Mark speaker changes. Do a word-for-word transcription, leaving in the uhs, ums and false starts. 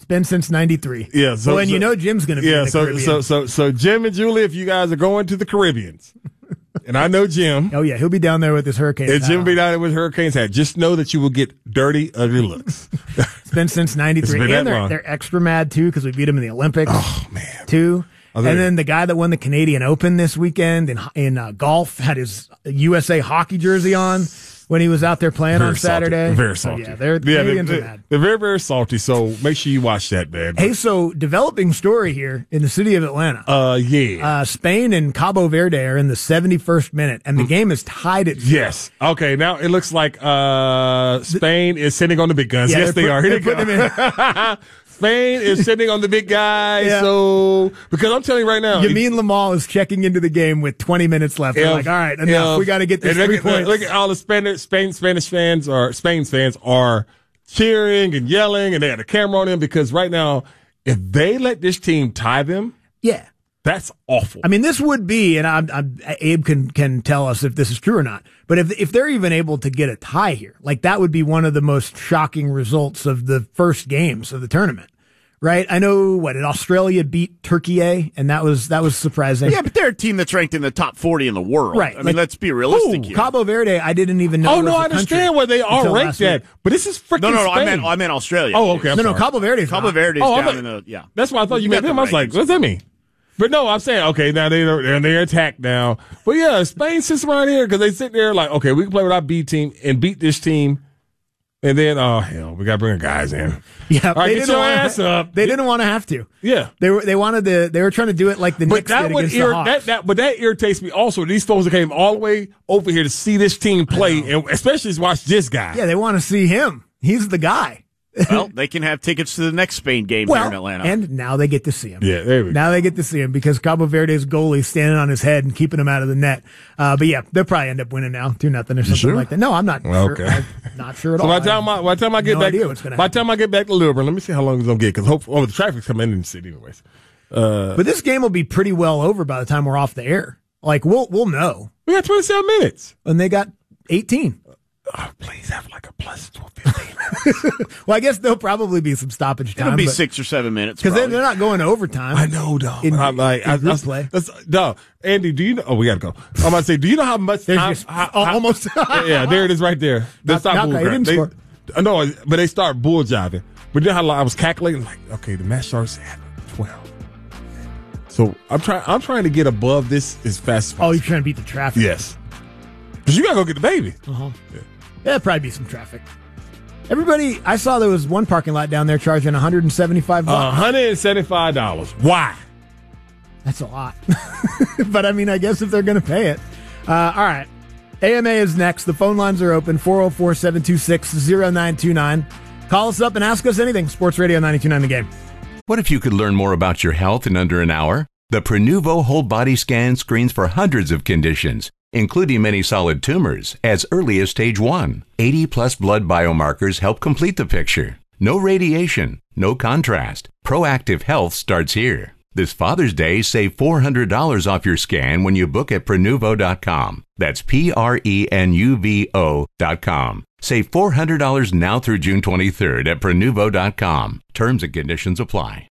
Speaker 1: been since ninety-three.
Speaker 2: Yeah. So,
Speaker 1: well, and
Speaker 2: so,
Speaker 1: you know Jim's going to be
Speaker 2: yeah,
Speaker 1: in the
Speaker 2: so,
Speaker 1: Caribbean.
Speaker 2: so, so, so Jim and Julie, if you guys are going to the Caribbeans, and I know Jim.
Speaker 1: Oh, yeah. He'll be down there with his hurricane
Speaker 2: And
Speaker 1: hat
Speaker 2: Jim
Speaker 1: on.
Speaker 2: will be down there with Hurricanes hat. Just know that you will get dirty, ugly looks.
Speaker 1: It's been since ninety-three.
Speaker 2: It's been
Speaker 1: and
Speaker 2: that
Speaker 1: they're,
Speaker 2: long.
Speaker 1: they're extra mad, too, because we beat them in the Olympics.
Speaker 2: Oh, man.
Speaker 1: Too.
Speaker 2: Oh,
Speaker 1: and
Speaker 2: there-
Speaker 1: then the guy that won the Canadian Open this weekend in, in uh, golf had his U S A hockey jersey on when he was out there playing
Speaker 2: Very
Speaker 1: on Saturday.
Speaker 2: salty. Very
Speaker 1: So,
Speaker 2: salty.
Speaker 1: yeah, they're,
Speaker 2: Yeah,
Speaker 1: Canadians
Speaker 2: they're,
Speaker 1: are mad.
Speaker 2: they're very, very salty, so make sure you watch that, man.
Speaker 1: Hey, so developing story here in the city of Atlanta.
Speaker 2: Uh, yeah.
Speaker 1: Uh, Spain and Cabo Verde are in the seventy-first minute, and the game is tied at zero.
Speaker 2: Yes. Okay, now it looks like uh, Spain is sitting on the big guns.
Speaker 1: Yeah,
Speaker 2: yes,
Speaker 1: they're
Speaker 2: they
Speaker 1: put-
Speaker 2: are. Here
Speaker 1: they're
Speaker 2: they
Speaker 1: putting
Speaker 2: go. Spain is sitting on the big guy.
Speaker 1: Yeah.
Speaker 2: So, because I'm telling you right now.
Speaker 1: Yamin Lamal is checking into the game with twenty minutes left. They're
Speaker 2: If-
Speaker 1: like, all right, enough.
Speaker 2: if-
Speaker 1: we got to get this
Speaker 2: and look
Speaker 1: three
Speaker 2: at,
Speaker 1: points.
Speaker 2: Look at all the Spanish, Spain, Spanish fans or Spain's fans are cheering and yelling, and they had a camera on them because right now, if they let this team tie them,
Speaker 1: yeah.
Speaker 2: that's awful.
Speaker 1: I mean, this would be, and I'm, I'm, Abe can can tell us if this is true or not. But if if they're even able to get a tie here, like that would be one of the most shocking results of the first games of the tournament, right? I know what did Australia beat Turkey, and that was that was surprising.
Speaker 3: Yeah, but they're a team that's ranked in the top forty in the world.
Speaker 1: Right.
Speaker 3: I mean,
Speaker 1: Like,
Speaker 3: let's be realistic
Speaker 1: Ooh,
Speaker 3: here.
Speaker 1: Cabo Verde, I didn't even know.
Speaker 2: oh, no,
Speaker 1: was a
Speaker 2: I understand
Speaker 1: country
Speaker 2: where they are
Speaker 1: until
Speaker 2: ranked
Speaker 1: last
Speaker 2: at,
Speaker 1: week.
Speaker 2: but this is freaking
Speaker 3: no, no, no. I
Speaker 2: Spain.
Speaker 3: meant I meant Australia.
Speaker 2: Oh, okay. I'm
Speaker 1: no, no,
Speaker 2: sorry.
Speaker 1: Cabo Verde's
Speaker 3: Cabo
Speaker 1: not.
Speaker 3: Verde's
Speaker 2: Oh, I'm
Speaker 3: down
Speaker 2: like-
Speaker 3: in the yeah.
Speaker 2: That's why I thought you,
Speaker 3: You
Speaker 2: meant
Speaker 3: got
Speaker 2: them.
Speaker 3: the
Speaker 2: I was like,
Speaker 3: rankings.
Speaker 2: what's that mean? But no, I'm saying, okay, now they're, they're, they're attacked now. But yeah, Spain sits around here because they sit there like, okay, we can play with our B team and beat this team. And then, oh, hell, we got to bring guys in.
Speaker 1: Yeah,
Speaker 2: All right,
Speaker 1: they
Speaker 2: get
Speaker 1: didn't
Speaker 2: your
Speaker 1: wanna,
Speaker 2: ass up.
Speaker 1: They didn't want to have to.
Speaker 2: Yeah.
Speaker 1: They were they wanted to. They were trying to do it like the
Speaker 2: But
Speaker 1: Knicks
Speaker 2: that
Speaker 1: did
Speaker 2: would
Speaker 1: against
Speaker 2: ir-
Speaker 1: the Hawks.
Speaker 2: that, that, but that irritates me also. These folks came all the way over here to see this team play, and especially to watch this guy.
Speaker 1: Yeah, they want to see him. He's the guy.
Speaker 3: Well, they can have tickets to the next Spain game
Speaker 1: Well,
Speaker 3: here in Atlanta.
Speaker 1: and now they get to see him.
Speaker 2: Yeah, there we go.
Speaker 1: Now they get to see him because Cabo Verde's goalie standing on his head and keeping him out of the net. Uh, but yeah, they'll probably end up winning now, two nothing or something
Speaker 2: sure?
Speaker 1: like that. No, I'm not.
Speaker 2: Well,
Speaker 1: sure.
Speaker 2: okay.
Speaker 1: I'm not sure at
Speaker 2: So
Speaker 1: all.
Speaker 2: by the time I, by the time I get
Speaker 1: no
Speaker 2: back,
Speaker 1: idea what's gonna
Speaker 2: by the time I get back to Lilburn, let me see how long it's gonna get because hopefully, oh, the traffic's coming in the city anyways. Uh,
Speaker 1: But this game will be pretty well over by the time we're off the air. Like we'll we'll know.
Speaker 2: we got twenty-seven minutes.
Speaker 1: And they got eighteen.
Speaker 2: Oh, please have like a plus fifteen.
Speaker 1: Well, I guess there'll probably be some stoppage time.
Speaker 3: It'll be
Speaker 1: but-
Speaker 3: six or seven minutes.
Speaker 1: Because
Speaker 3: probably.
Speaker 1: they're not going to overtime.
Speaker 2: I know, dog.
Speaker 1: In-
Speaker 2: I'm like,
Speaker 1: in
Speaker 2: I,
Speaker 1: group
Speaker 2: that's,
Speaker 1: play.
Speaker 2: That's, dog. Andy, do you know? Oh, we gotta go. I'm about to say, do you know how much
Speaker 1: There's
Speaker 2: time?
Speaker 1: your-
Speaker 2: how-
Speaker 1: oh,
Speaker 2: how-
Speaker 1: almost.
Speaker 2: yeah, there it is, right there. They
Speaker 1: Knock-
Speaker 2: start
Speaker 1: knock-
Speaker 2: bull
Speaker 1: he
Speaker 2: crap.
Speaker 1: didn't
Speaker 2: They,
Speaker 1: score.
Speaker 2: I know, but they start bull jiving. But you know how like, I was calculating, like, okay, the match starts at twelve. So I'm trying. I'm trying to get above this as fast as
Speaker 1: Oh,
Speaker 2: possible.
Speaker 1: you're trying to beat the traffic.
Speaker 2: Yes, because you gotta go get the baby.
Speaker 1: Uh-huh. Yeah. There'll probably be some traffic. Everybody, I saw there was one parking lot down there charging one hundred seventy-five bucks.
Speaker 2: one hundred seventy-five dollars. Why?
Speaker 1: That's a lot. But I mean, I guess if they're going to pay it. Uh, all right. A M A is next. The phone lines are open. four oh four, seven two six, oh nine two nine. Call us up and ask us anything. Sports Radio ninety-two point nine The Game.
Speaker 4: What if you could learn more about your health in under an hour? The Prenuvo whole body scan screens for hundreds of conditions, including many solid tumors, as early as stage one. eighty plus blood biomarkers help complete the picture. No radiation, no contrast. Proactive health starts here. This Father's Day, save four hundred dollars off your scan when you book at Prenuvo dot com. That's P R E N U V O dot com. Save four hundred dollars now through June twenty-third at Prenuvo dot com. Terms and conditions apply.